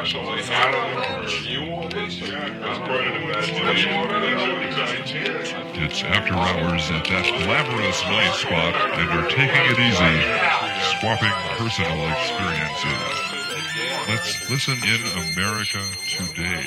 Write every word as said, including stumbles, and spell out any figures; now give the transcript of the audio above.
Absolutely. I don't know. You want this? That's part of the imagination. It's After Hours at that glamorous night spot, and you're taking it easy, swapping personal experiences. Let's listen in America today.